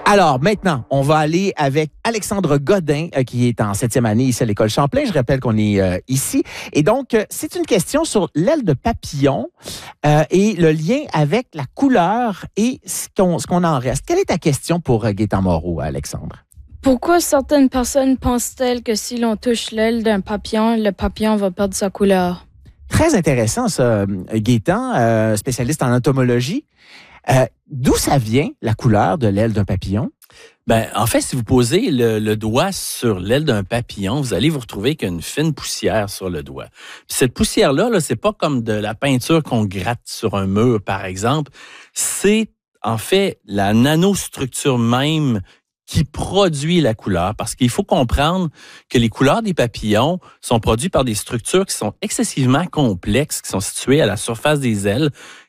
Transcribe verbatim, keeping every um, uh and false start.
Alors, maintenant, on va aller avec Alexandre Godin, euh, qui est en septième année ici à l'École Champlain. Je rappelle qu'on est euh, ici. Et donc, euh, c'est une question sur l'aile de papillon euh, et le lien avec la couleur et ce qu'on, ce qu'on en reste. Quelle est ta question pour euh, Gaétan Moreau, Alexandre? Pourquoi certaines personnes pensent-elles que si l'on touche l'aile d'un papillon, le papillon va perdre sa couleur? Très intéressant, ça, Gaétan, euh, spécialiste en entomologie. Euh, d'où ça vient, la couleur de l'aile d'un papillon? Ben, en fait, si vous posez le, le doigt sur l'aile d'un papillon, vous allez vous retrouver qu'il y a une fine poussière sur le doigt. Puis cette poussière-là, là, c'est pas comme de la peinture qu'on gratte sur un mur, par exemple. C'est, en fait, la nanostructure même qui produit la couleur, parce qu'il faut comprendre que les couleurs des papillons sont produites par des structures qui sont excessivement complexes, qui sont situées à la surface des ailes,